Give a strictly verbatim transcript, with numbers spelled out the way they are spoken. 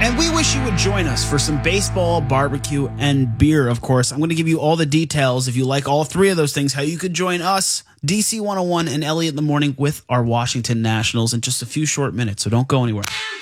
And we wish you would join us for some baseball, barbecue, and beer, of course. I'm going to give you all the details, if you like all three of those things, how you could join us, D C one oh one and Elliot in the morning with our Washington Nationals in just a few short minutes, so don't go anywhere.